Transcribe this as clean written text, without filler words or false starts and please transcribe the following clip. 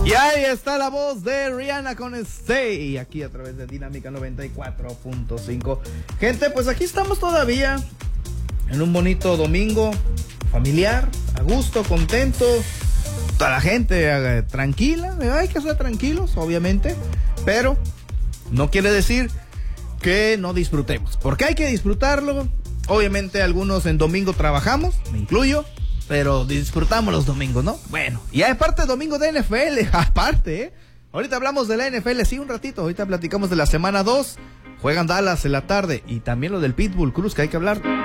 Y ahí está la voz de Rihanna con Stay, aquí a través de Dinámica 94.5. Gente, pues aquí estamos todavía en un bonito domingo familiar, a gusto, contento. Toda la gente tranquila, hay que ser tranquilos, obviamente, pero no quiere decir que no disfrutemos, porque hay que disfrutarlo. Obviamente algunos en domingo trabajamos, me incluyo, pero disfrutamos los domingos, ¿no? Bueno, y aparte domingo de NFL, aparte, ahorita hablamos de la NFL, sí, un ratito, ahorita platicamos de la semana 2, juegan Dallas en la tarde, y también lo del Pitbull Cruz, que hay que hablar.